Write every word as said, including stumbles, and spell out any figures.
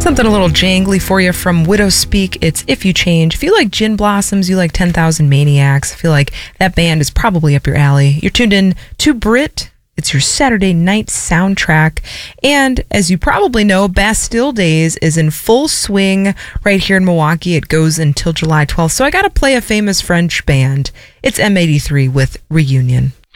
Something a little jangly for you from Widow Speak. It's If You Change. If you like Gin Blossoms, you like ten thousand Maniacs, I feel like that band is probably up your alley. You're tuned in to Brit. It's your Saturday night soundtrack. And as you probably know, Bastille Days is in full swing right here in Milwaukee. It goes until July twelfth. So I got to play a famous French band. It's M eighty-three with Reunion.